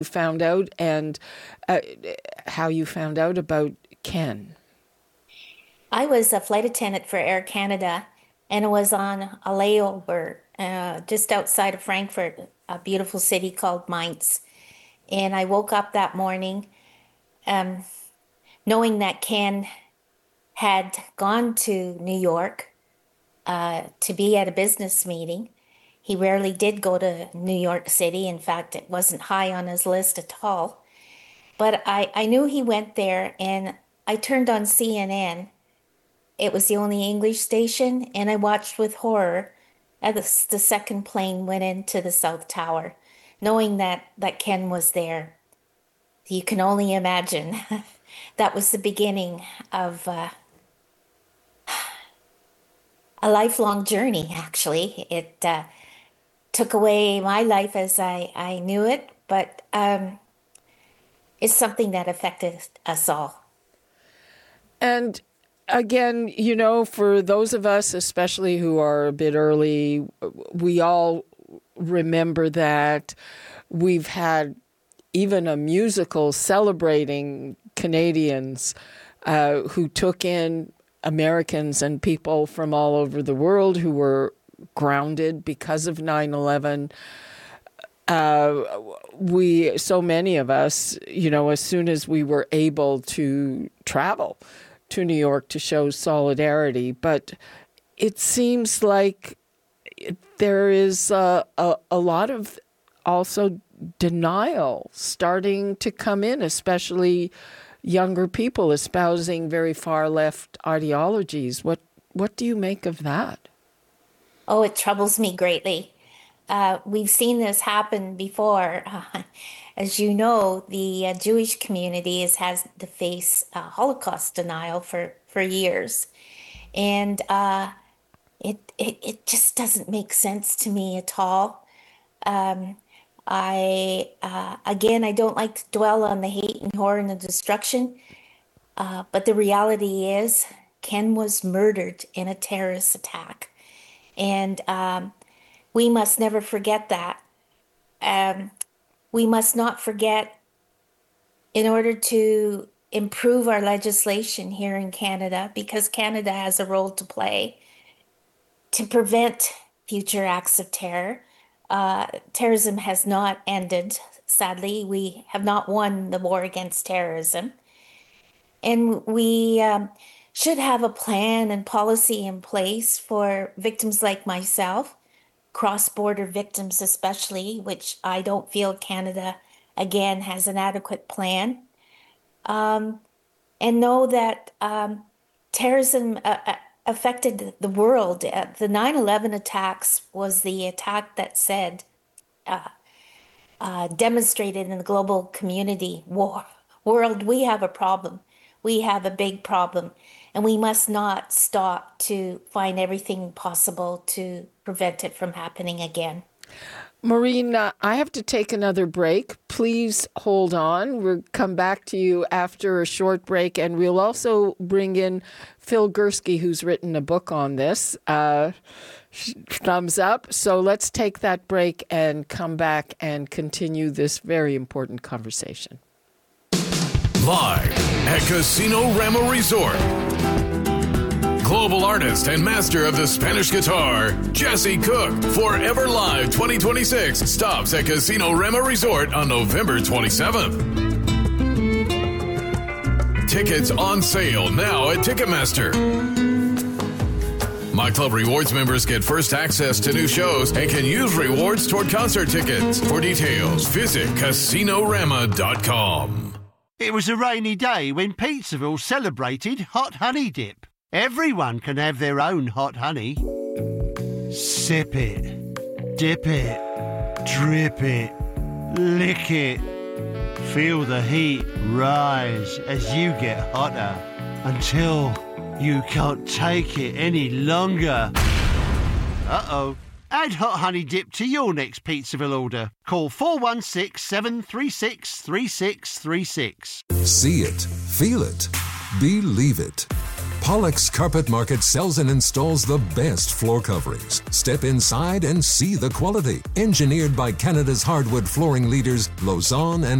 found out and how you found out about Ken. I was a flight attendant for Air Canada, and it was on a layover just outside of Frankfurt, a beautiful city called Mainz. And I woke up that morning knowing that Ken had gone to New York to be at a business meeting. He rarely did go to New York City. In fact, it wasn't high on his list at all. But I knew he went there, and I turned on CNN. It was the only English station, and I watched with horror as the second plane went into the South Tower, knowing that Ken was there. You can only imagine. That was the beginning of a lifelong journey, actually. It took away my life as I knew it, but it's something that affected us all. And again, you know, for those of us, especially who are a bit early, we all remember that we've had even a musical celebrating Canadians who took in Americans and people from all over the world who were grounded because of 9/11. So many of us, you know, as soon as we were able to travel to New York to show solidarity, but it seems like there is a lot of also denial starting to come in, especially younger people espousing very far left ideologies. What do you make of that? Oh, it troubles me greatly. We've seen this happen before. As you know, the Jewish community has had to face Holocaust denial for years. And it just doesn't make sense to me at all. I don't like to dwell on the hate and horror and the destruction, but the reality is Ken was murdered in a terrorist attack. And we must never forget that. We must not forget, in order to improve our legislation here in Canada, because Canada has a role to play to prevent future acts of terror. Terrorism has not ended, sadly. We have not won the war against terrorism. And we should have a plan and policy in place for victims like myself, cross-border victims especially, which I don't feel Canada, again, has an adequate plan. And know that terrorism affected the world. The 9/11 attacks was the attack that said, demonstrated in the global community world, we have a problem. We have a big problem, and we must not stop to find everything possible to prevent it from happening again. Maureen, I have to take another break. Please hold on. We'll come back to you after a short break, and we'll also bring in Phil Gursky, who's written a book on this. Thumbs up. So let's take that break and come back and continue this very important conversation. Live at Casino Rama Resort, global artist and master of the Spanish guitar, Jesse Cook, Forever Live 2026 stops at Casino Rama Resort on November 27th. Tickets on sale now at Ticketmaster. My Club Rewards members get first access to new shows and can use rewards toward concert tickets. For details, visit CasinoRama.com. It was a rainy day when Pizzaville celebrated Hot Honey Dip. Everyone can have their own hot honey. Sip it, dip it, drip it, lick it. Feel the heat rise as you get hotter until you can't take it any longer. Uh-oh. Add Hot Honey Dip to your next Pizzaville order. Call 416-736-3636. See it, feel it, believe it. Pollock's Carpet Market sells and installs the best floor coverings. Step inside and see the quality. Engineered by Canada's hardwood flooring leaders, Lausanne and